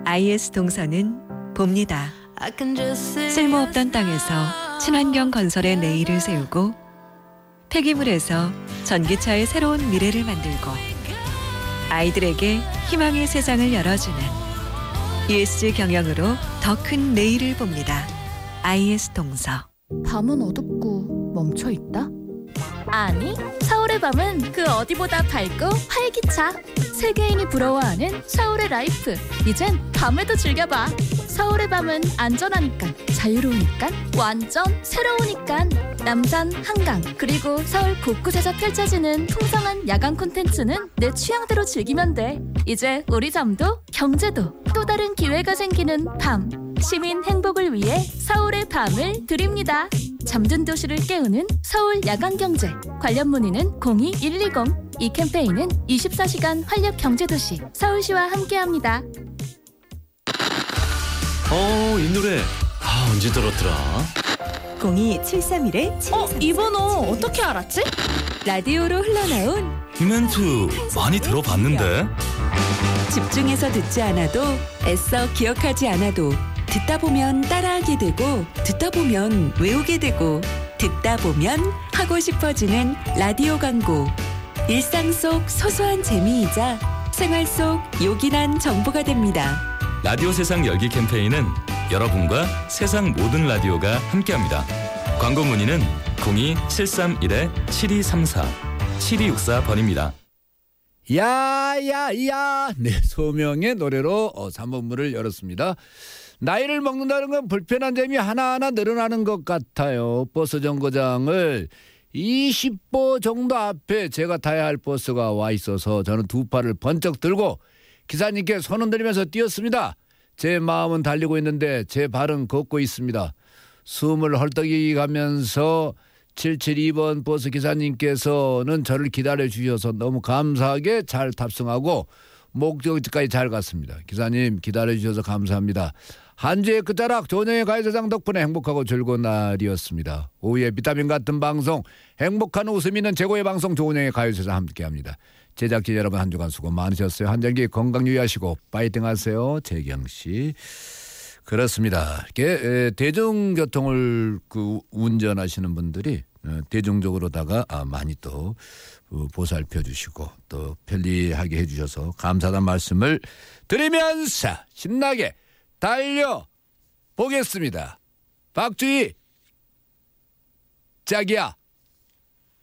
IS 동서는 봅니다. 쓸모없던 땅에서 친환경 건설의 내일을 세우고 폐기물에서 전기차의 새로운 미래를 만들고 아이들에게 희망의 세상을 열어주는 ESG 경영으로 더 큰 내일을 봅니다. IS 동서. 밤은 어둡고 멈춰있다? 아니, 서울의 밤은 그 어디보다 밝고 활기차. 세계인이 부러워하는 서울의 라이프. 이젠 밤에도 즐겨봐. 서울의 밤은 안전하니까, 자유로우니까, 완전 새로우니까. 남산, 한강, 그리고 서울 곳곳에서 펼쳐지는 풍성한 야간 콘텐츠는 내 취향대로 즐기면 돼. 이제 우리 잠도 경제도 또 다른 기회가 생기는 밤. 시민 행복을 위해 서울의 밤을 드립니다. 잠든 도시를 깨우는 서울 야간경제. 관련 문의는 02-120. 이 캠페인은 24시간 활력경제도시 서울시와 함께합니다. 이 노래 언제 들었더라? 02-731-7234. 이 번호 어떻게 알았지? 라디오로 흘러나온 이 멘트 많이 들어봤는데. 집중해서 듣지 않아도 애써 기억하지 않아도 듣다 보면 따라하게 되고 듣다 보면 외우게 되고 듣다 보면 하고 싶어지는 라디오 광고. 일상 속 소소한 재미이자 생활 속 요긴한 정보가 됩니다. 라디오 세상 열기 캠페인은 여러분과 세상 모든 라디오가 함께합니다. 광고 문의는 02-731-7234 7264번입니다. 야야야, 네, 소명의 노래로 3번문을 열었습니다. 나이를 먹는다는 건 불편한 점이 하나하나 늘어나는 것 같아요. 버스 정거장을 20보 정도 앞에 제가 타야 할 버스가 와 있어서 저는 두 팔을 번쩍 들고 기사님께 손 흔들면서 뛰었습니다. 제 마음은 달리고 있는데 제 발은 걷고 있습니다. 숨을 헐떡이 가면서 772번 버스 기사님께서는 저를 기다려 주셔서 너무 감사하게 잘 탑승하고 목적지까지 잘 갔습니다. 기사님 기다려 주셔서 감사합니다. 한 주의 끝자락 조정의 가요세상 덕분에 행복하고 즐거운 날이었습니다. 오후에 비타민 같은 방송, 행복한 웃음 있는 최고의 방송 조정의 가요세상 함께합니다. 제작진 여러분 한 주간 수고 많으셨어요. 한절기 건강 유의하시고 파이팅 하세요. 재경씨. 그렇습니다. 이렇게 대중교통을 운전하시는 분들이 대중적으로다가 많이 또 보살펴 주시고 또 편리하게 해주셔서 감사하다는 말씀을 드리면서 신나게 달려보겠습니다. 박주희, 자기야.